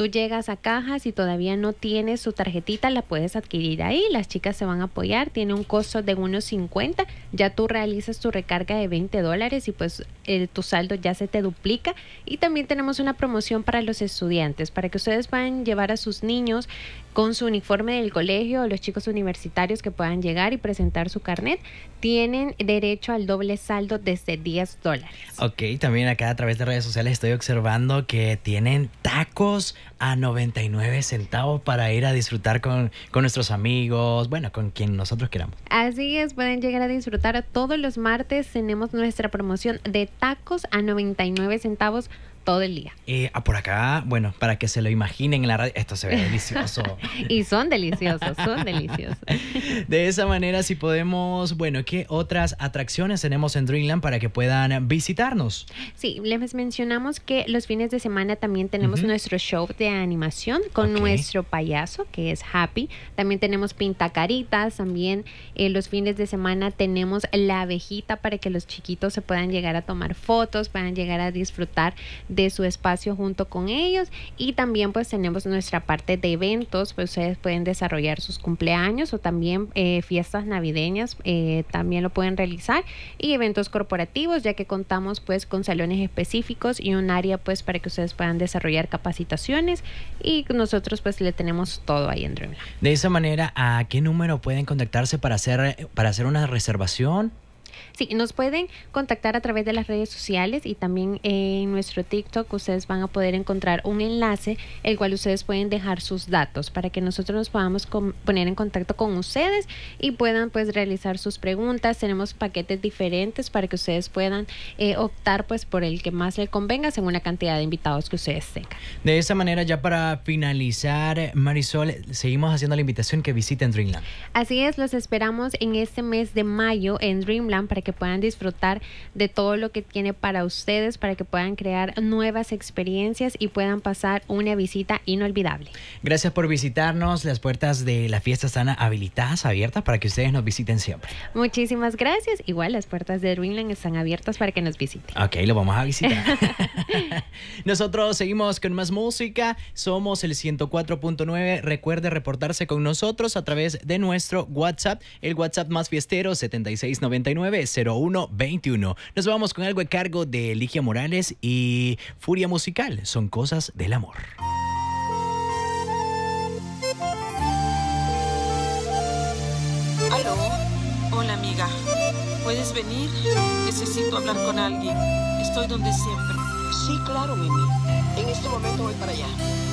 tú llegas a caja, si todavía no tienes su tarjetita, la puedes adquirir ahí. Las chicas se van a apoyar. Tiene un costo de unos 50. Ya tú realizas tu recarga de $20 y pues tu saldo ya se te duplica. Y también tenemos una promoción para los estudiantes, para que ustedes puedan llevar a sus niños con su uniforme del colegio, o los chicos universitarios que puedan llegar y presentar su carnet, tienen derecho al doble saldo desde $10. Ok, también acá a través de redes sociales estoy observando que tienen tacos a 99 centavos para ir a disfrutar con nuestros amigos, bueno, con quien nosotros queramos. Así es, pueden llegar a disfrutar. Todos los martes tenemos nuestra promoción de tacos a 99 centavos todo el día. Por acá, bueno, para que se lo imaginen en la radio, esto se ve delicioso. Y son deliciosos, son deliciosos. De esa manera, si podemos, bueno, ¿qué otras atracciones tenemos en Dreamland para que puedan visitarnos? Sí, les mencionamos que los fines de semana también tenemos nuestro show de animación con nuestro payaso, que es Happy. También tenemos pintacaritas, también los fines de semana tenemos la abejita para que los chiquitos se puedan llegar a tomar fotos, puedan llegar a disfrutar de su espacio junto con ellos. Y también pues tenemos nuestra parte de eventos, pues ustedes pueden desarrollar sus cumpleaños o también fiestas navideñas, también lo pueden realizar, y eventos corporativos, ya que contamos pues con salones específicos y un área pues para que ustedes puedan desarrollar capacitaciones, y nosotros pues le tenemos todo ahí en Dreamland. De esa manera, ¿a qué número pueden contactarse para hacer una reservación? Sí, nos pueden contactar a través de las redes sociales, y también en nuestro TikTok ustedes van a poder encontrar un enlace el cual ustedes pueden dejar sus datos para que nosotros nos podamos poner en contacto con ustedes y puedan pues realizar sus preguntas. Tenemos paquetes diferentes para que ustedes puedan optar pues por el que más les convenga según la cantidad de invitados que ustedes tengan. De esa manera, ya para finalizar, Marisol, seguimos haciendo la invitación que visiten Dreamland. Así es, los esperamos en este mes de mayo en Dreamland para que puedan disfrutar de todo lo que tiene para ustedes, para que puedan crear nuevas experiencias y puedan pasar una visita inolvidable. Gracias por visitarnos. Las puertas de la fiesta están habilitadas, abiertas para que ustedes nos visiten siempre. Muchísimas gracias. Igual las puertas de Dreamland están abiertas para que nos visiten. Ok, lo vamos a visitar. Nosotros seguimos con más música. Somos el 104.9. Recuerde reportarse con nosotros a través de nuestro WhatsApp, el WhatsApp más fiestero 7699-0121. Nos vamos con algo a cargo de Ligia Morales y Furia Musical. Son cosas del amor. ¿Aló? Hola, amiga. ¿Puedes venir? Necesito hablar con alguien. Estoy donde siempre. Sí, claro, Mimi. En este momento voy para allá.